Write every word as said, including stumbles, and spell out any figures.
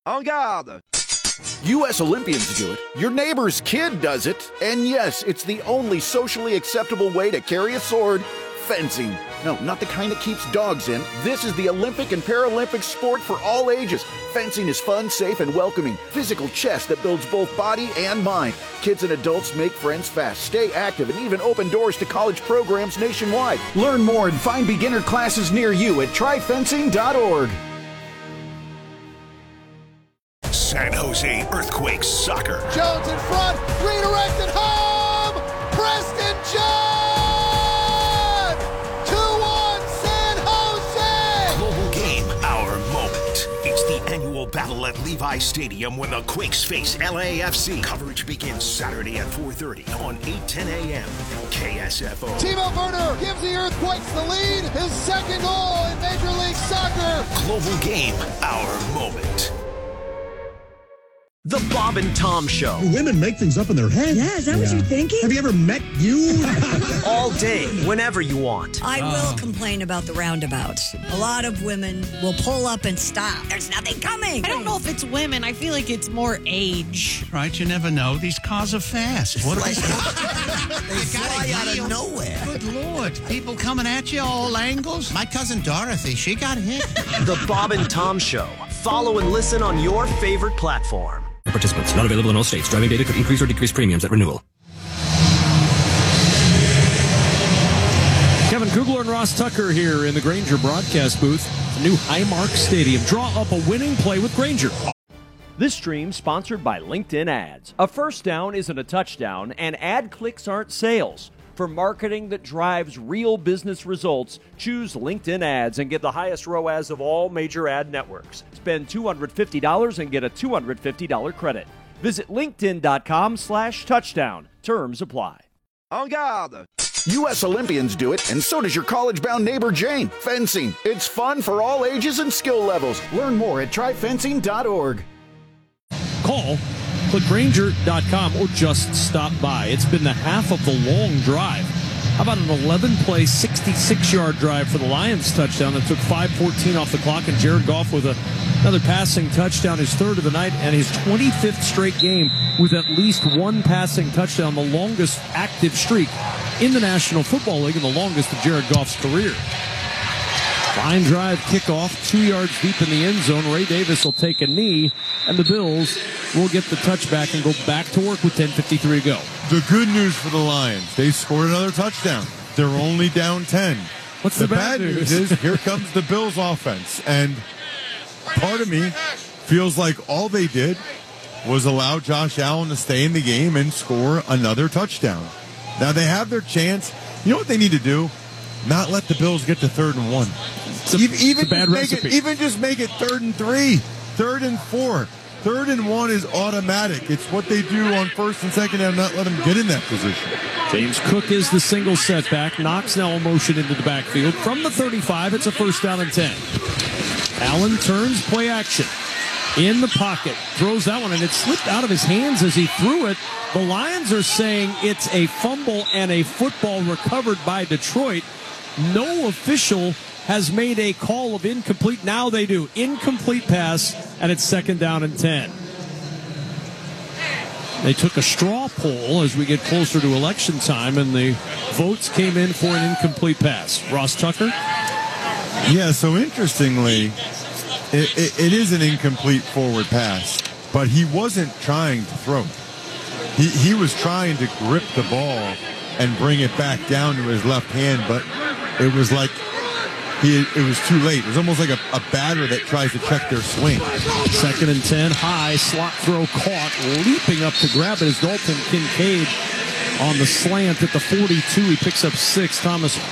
En garde! U S Olympians do it, your neighbor's kid does it, and yes, it's the only socially acceptable way to carry a sword, fencing. No, not the kind that keeps dogs in. This is the Olympic and Paralympic sport for all ages. Fencing is fun, safe, and welcoming. Physical chess that builds both body and mind. Kids and adults make friends fast, stay active, and even open doors to college programs nationwide. Learn more and find beginner classes near you at try fencing dot org. San Jose Earthquakes soccer. Jones in front, redirected home! Preston John! two one San Jose! Global game, our moment. It's the annual battle at Levi Stadium when the Quakes face L A F C. Coverage begins Saturday at four thirty on eight ten a.m. K S F O. Timo Werner gives the Earthquakes the lead. His second goal in Major League Soccer. Global game, our moment. The Bob and Tom Show. Do women make things up in their head? Yeah, is that yeah. what you're thinking? Have you ever met you? All day, whenever you want. I will uh. complain about the roundabouts. A lot of women will pull up and stop. There's nothing coming. I don't know if it's women. I feel like it's more age. Right, you never know. These cars are fast. What are they? They fly out of nowhere. Good Lord. People coming at you all angles. My cousin Dorothy, she got hit. The Bob and Tom Show. Follow and listen on your favorite platform. Participants not available in all states. Driving data could increase or decrease premiums at renewal. Kevin Kugler and Ross Tucker here in the Grainger broadcast booth. The new Highmark Stadium. Draw up a winning play with Grainger. This stream sponsored by LinkedIn Ads. A first down isn't a touchdown, and ad clicks aren't sales. For marketing that drives real business results, choose LinkedIn Ads and get the highest R O A S of all major ad networks. Spend two hundred fifty dollars and get a two hundred fifty dollars credit. Visit linkedin.com slash touchdown. Terms apply. En garde! U S Olympians do it, and so does your college-bound neighbor Jane. Fencing. It's fun for all ages and skill levels. Learn more at try fencing dot org. Call. Click Grainger dot com or just stop by. It's been the half of the long drive. How about an eleven-play, sixty-six-yard drive for the Lions touchdown that took five fourteen off the clock, and Jared Goff with a, another passing touchdown, his third of the night, and his twenty-fifth straight game with at least one passing touchdown, the longest active streak in the National Football League and the longest of Jared Goff's career. Line drive kickoff, two yards deep in the end zone. Ray Davis will take a knee, and the Bills will get the touchback and go back to work with ten fifty-three to go. The good news for the Lions, they scored another touchdown. They're only down ten. What's the, the bad, bad news? news is here comes the Bills offense, and part of me feels like all they did was allow Josh Allen to stay in the game and score another touchdown. Now they have their chance. You know what they need to do? Not let the Bills get to third and one. It's a, even even, it's a bad make recipe. It, even just make it third and three, third and four. Third and one is automatic. It's what they do on first and second down, not let them get in that position. James Cook is the single setback. Knox now a motion into the backfield. From the thirty-five, it's a first down and ten. Allen turns, play action. In the pocket, throws that one, and it slipped out of his hands as he threw it. The Lions are saying it's a fumble and a football recovered by Detroit. No official has made a call of incomplete. Now they do. Incomplete pass, and it's second down and ten. They took a straw poll as we get closer to election time, and the votes came in for an incomplete pass. Ross Tucker? Yeah, so interestingly, it, it, it is an incomplete forward pass, but he wasn't trying to throw it. He, he was trying to grip the ball and bring it back down to his left hand, but it was like he, it was too late. It was almost like a, a batter that tries to check their swing. Second and ten, high, slot throw caught, leaping up to grab it is Dalton Kincaid on the slant at the forty-two. He picks up six. Thomas